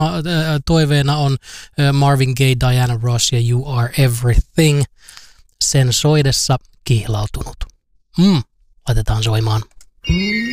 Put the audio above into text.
toiveena on Marvin Gaye, Diana Ross ja You Are Everything. Sen soidessa kihlautunut. Laitetaan soimaan.